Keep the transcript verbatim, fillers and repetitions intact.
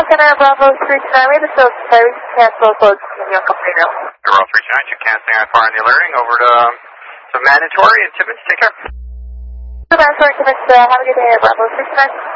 Center, Bravo three two nine. We have a sales service. Cancel, so it's going to be a couple now. Bravo three two nine, you're canceling I F R on the alerting. Over to, um, to Mandatory and Timmins. Take care. Mandatory, Timmins. Uh, have a good day, Bravo three two nine.